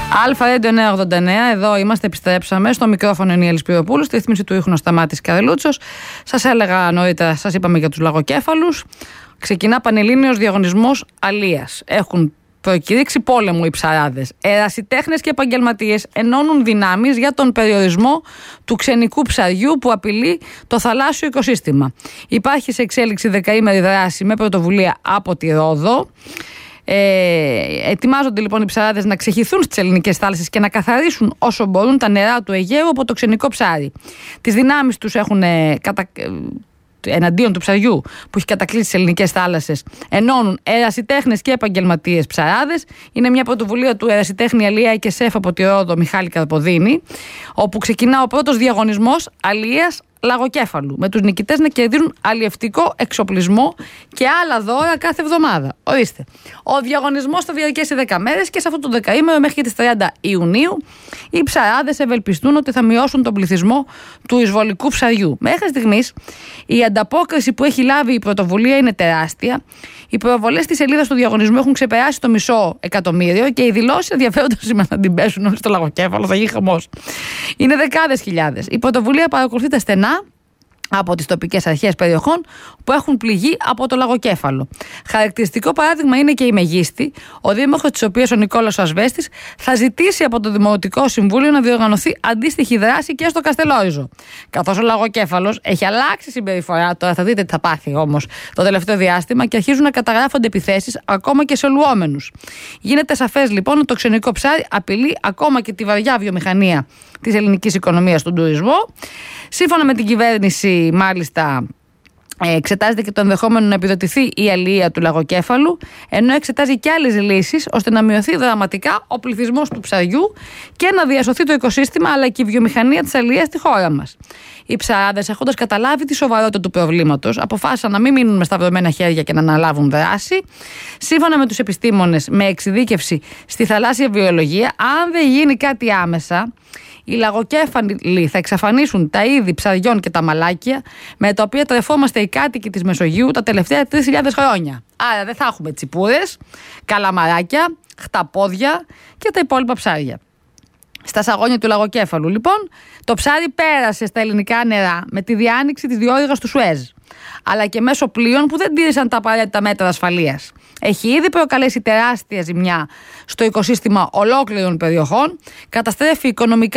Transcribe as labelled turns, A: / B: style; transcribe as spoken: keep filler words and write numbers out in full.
A: Αλφα Radio εννιακόσια ογδόντα εννέα, εδώ είμαστε, επιστρέψαμε. Στο μικρόφωνο είναι η Έλλη Σπυροπούλου, στη ρύθμιση του ήχου ο Σταμάτης Καρελούτσος. Σας έλεγα νωρίτερα, σας είπαμε για τους λαγοκέφαλους. Ξεκινά πανελλήνιος διαγωνισμός αλίας. Έχουν προκηρύξει πόλεμο οι ψαράδες. Ερασιτέχνες και επαγγελματίες ενώνουν δυνάμεις για τον περιορισμό του ξενικού ψαριού που απειλεί το θαλάσσιο οικοσύστημα. Υπάρχει σε εξέλιξη δεκαήμερη δράση με πρωτοβουλία από τη Ρόδο. Ε, ετοιμάζονται λοιπόν οι ψαράδες να ξεχυθούν στις ελληνικές θάλασσες και να καθαρίσουν όσο μπορούν τα νερά του Αιγαίου από το ξενικό ψάρι. Τις δυνάμεις τους έχουν ε, κατα... εναντίον του ψαριού που έχει κατακλείσει τις ελληνικές θάλασσες, ενώνουν ερασιτέχνες και επαγγελματίες ψαράδες. Είναι μια πρωτοβουλία του ερασιτέχνη αλία και σεφ από τη Ρόδο Μιχάλη Καρποδίνη, όπου ξεκινά ο πρώτος διαγωνισμός αλίας λαγοκέφαλου, με τους νικητές να κερδίζουν αλλιευτικό εξοπλισμό και άλλα δώρα κάθε εβδομάδα. Ορίστε. Ο διαγωνισμός θα διαρκέσει δέκα μέρες και σε αυτό το δεκαήμερο μέχρι και τις τριάντα Ιουνίου οι ψαράδες ευελπιστούν ότι θα μειώσουν τον πληθυσμό του εισβολικού ψαριού. Μέχρι στιγμής η ανταπόκριση που έχει λάβει η πρωτοβουλία είναι τεράστια. Οι προβολές στη σελίδα του διαγωνισμού έχουν ξεπεράσει το μισό εκατομμύριο και οι δηλώσεις ενδιαφέροντος σήμερα να την πέσουν όλοι στο λαγοκέφαλο, θα γίνει χαμός. Είναι δεκάδες χιλιάδες. Η πρωτοβουλία παρακολουθείται στενά από τις τοπικές αρχές περιοχών που έχουν πληγεί από το λαγοκέφαλο. Χαρακτηριστικό παράδειγμα είναι και η Μεγίστη, ο δήμαρχος της οποίας, ο Νικόλαος Ασβέστης, θα ζητήσει από το Δημοτικό Συμβούλιο να διοργανωθεί αντίστοιχη δράση και στο Καστελόριζο. Καθώς ο λαγοκέφαλος έχει αλλάξει συμπεριφορά, τώρα θα δείτε τι θα πάθει όμως το τελευταίο διάστημα, και αρχίζουν να καταγράφονται επιθέσεις ακόμα και σε λουόμενους. Γίνεται σαφές λοιπόν ότι το ξενικό ψάρι απειλεί ακόμα και τη βαριά βιομηχανία της ελληνικής οικονομίας, τον τουρισμό. Σύμφωνα με την κυβέρνηση, μάλιστα, εξετάζεται και το ενδεχόμενο να επιδοτηθεί η αλληλεία του λαγοκέφαλου, ενώ εξετάζει και άλλες λύσεις ώστε να μειωθεί δραματικά ο πληθυσμός του ψαριού και να διασωθεί το οικοσύστημα αλλά και η βιομηχανία της αλληλείας στη χώρα μας. Οι ψαράδες, έχοντας καταλάβει τη σοβαρότητα του προβλήματος, αποφάσισαν να μην μείνουν με σταυρωμένα χέρια και να αναλάβουν δράση. Σύμφωνα με τους επιστήμονες με εξειδίκευση στη θαλάσσια βιολογία, αν δεν γίνει κάτι άμεσα, οι λαγοκέφαλοι θα εξαφανίσουν τα είδη ψαριών και τα μαλάκια με τα οποία τρεφόμαστε οι κάτοικοι της Μεσογείου τα τελευταία τρεις χιλιάδες χρόνια. Άρα δεν θα έχουμε τσιπούρες, καλαμαράκια, χταπόδια και τα υπόλοιπα ψάρια. Στα σαγόνια του λαγοκέφαλου, λοιπόν, το ψάρι πέρασε στα ελληνικά νερά με τη διάνοιξη της διόρυγας του Σουέζ, αλλά και μέσω πλοίων που δεν τήρησαν τα απαραίτητα μέτρα ασφαλείας. Έχει ήδη προκαλέσει τεράστια ζημιά στο οικοσύστημα ολόκληρων περιοχών, καταστρέφει οικονομικά